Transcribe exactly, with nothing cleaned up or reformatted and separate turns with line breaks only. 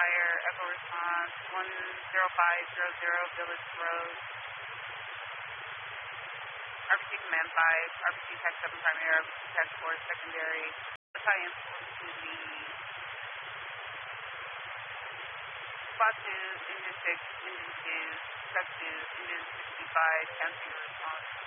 fire, Echo response, one zero five zero zero Village Road. R B C Command five, R B C Tac seven primary, R B C Tac four secondary. Battalion four to the Spot two, Engine six, Engine two, Sub two, Engine sixty-five, counting response.